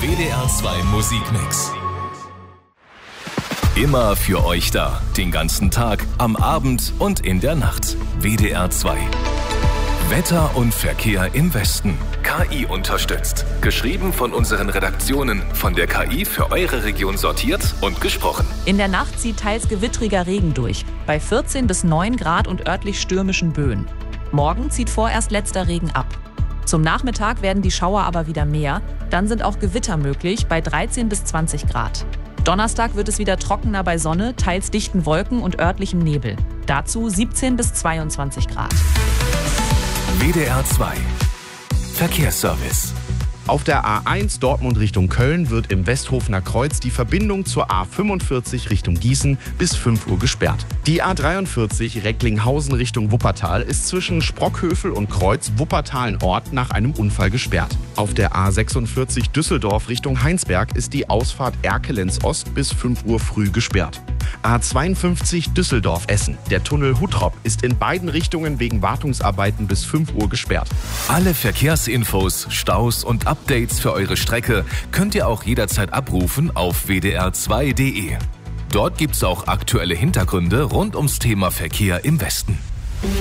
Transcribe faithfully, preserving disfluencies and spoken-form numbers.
W D R zwei Musikmix. Immer für euch da. Den ganzen Tag, am Abend und in der Nacht. W D R zwei. Wetter und Verkehr im Westen. K I unterstützt. Geschrieben von unseren Redaktionen. Von der K I für eure Region sortiert und gesprochen. In der Nacht zieht teils gewittriger Regen durch. Bei vierzehn bis neun Grad und örtlich stürmischen Böen. Morgen zieht vorerst letzter Regen ab. Zum Nachmittag werden die Schauer aber wieder mehr. Dann sind auch Gewitter möglich bei dreizehn bis zwanzig Grad. Donnerstag wird es wieder trockener bei Sonne, teils dichten Wolken und örtlichem Nebel. Dazu siebzehn bis zweiundzwanzig Grad. W D R zwei. Verkehrsservice. Auf der A eins Dortmund Richtung Köln wird im Westhofener Kreuz die Verbindung zur A fünfundvierzig Richtung Gießen bis fünf Uhr gesperrt. Die A dreiundvierzig Recklinghausen Richtung Wuppertal ist zwischen Sprockhövel und Kreuz Wuppertal-Nord nach einem Unfall gesperrt. Auf der A sechsundvierzig Düsseldorf Richtung Heinsberg ist die Ausfahrt Erkelenz Ost bis fünf Uhr früh gesperrt. A zweiundfünfzig Düsseldorf-Essen. Der Tunnel Huttrop ist in beiden Richtungen wegen Wartungsarbeiten bis fünf Uhr gesperrt. Alle Verkehrsinfos, Staus und Updates für eure Strecke könnt ihr auch jederzeit abrufen auf w d r zwei punkt d e. Dort gibt's auch aktuelle Hintergründe rund ums Thema Verkehr im Westen.